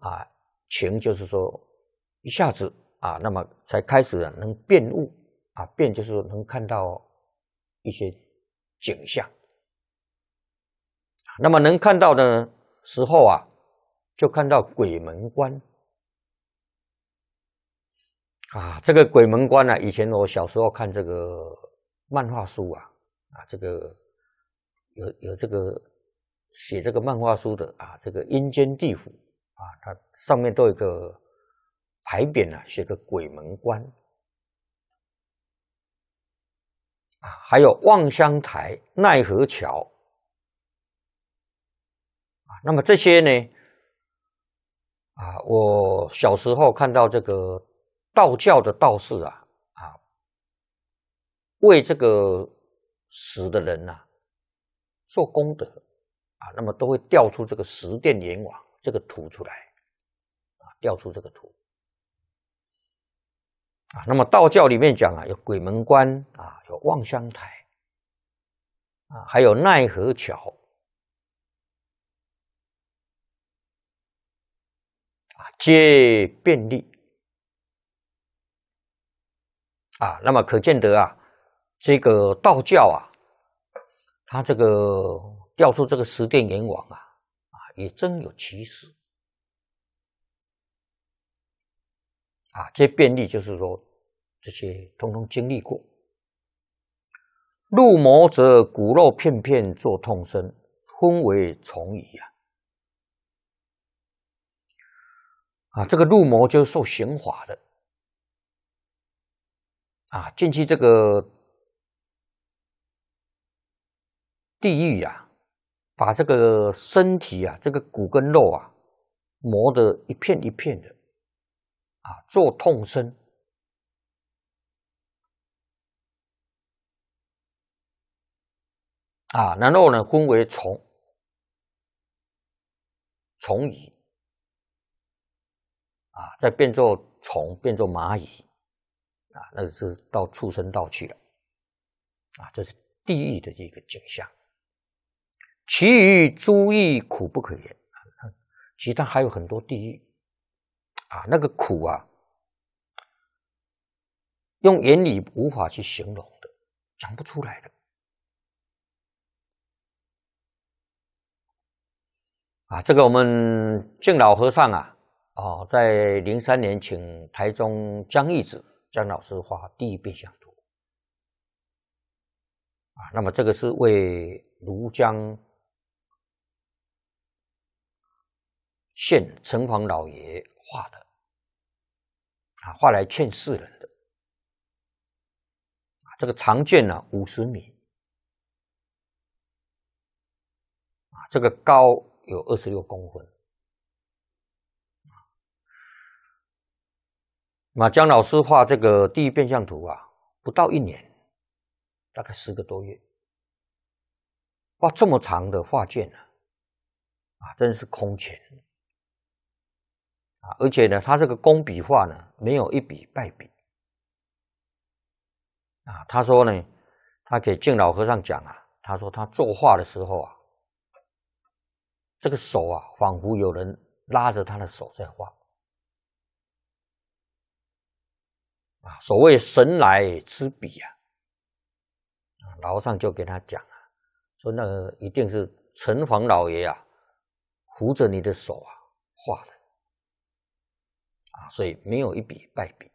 啊，情就是说一下子啊，那么才开始能辨物啊，辨就是说能看到一些景象。那么能看到的时候啊，就看到鬼门关啊。这个鬼门关啊，以前我小时候看这个漫画书啊，这个有这个写这个漫画书的啊，这个阴间地府啊，它上面都有一个牌匾啊，写个鬼门关啊，还有望乡台、奈何桥啊。那么这些呢啊，我小时候看到这个道教的道士啊为这个死的人做功德啊，那么都会调出这个十殿阎王这个图出来啊，调出这个图啊。那么道教里面讲啊，有鬼门关啊，有望乡台啊，还有奈何桥啊，皆便利啊。那么可见得啊，这个道教啊，他这个调出这个十殿阎王啊，也真有其事啊。这些便利就是说，这些通通经历过。入魔者骨肉片片作痛身，昏为虫蚁啊。这个入魔就是受刑罚的啊，进去这个地狱啊，把这个身体啊，这个骨跟肉啊，磨得一片一片的啊，做痛身啊，然后呢，分为虫蚁啊，再变作虫，变作蚂蚁啊，那个是到畜生道去了啊，这是地狱的这个景象。其余诸狱苦不可言，其他还有很多地狱啊，那个苦啊，用言语无法去形容的，讲不出来的啊。这个我们敬老和尚啊，在03年请台中江义子江老师画地狱变相图啊，那么这个是为庐江县城隍老爷画的啊，画来劝世人的啊。这个长卷呢50米啊，这个高有26公分。那江老师画这个地狱变相图啊，不到1年，大概10个多月，画这么长的画卷啊，真是空前啊！而且呢，他这个工笔画呢，没有一笔败笔啊。他说呢，他给敬老和尚讲啊，他说他作画的时候啊，这个手啊，仿佛有人拉着他的手在画啊。所谓神来之笔啊，老和尚就给他讲说那个一定是城隍老爷扶着你的手画的啊，所以没有一笔败笔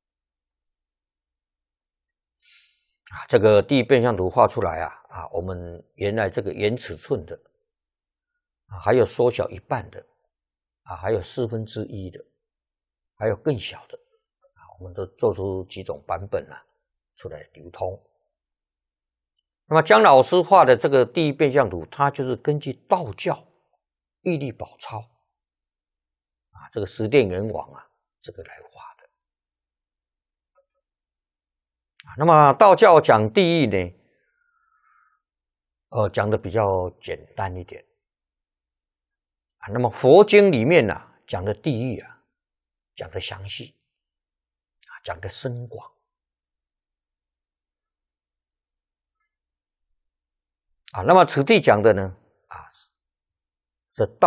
啊。这个地狱变相图画出来我们原来这个原尺寸的还有缩小一半的还有1/4的，还有更小的我们都做出几种版本出来流通。那么江老师画的这个地狱变相图，它就是根据道教屹立宝钞这个十殿阎王这个来画的那么道教讲地狱呢，讲的比较简单一点那么佛经里面讲的地狱讲的详细讲的深广那么此地讲的呢这道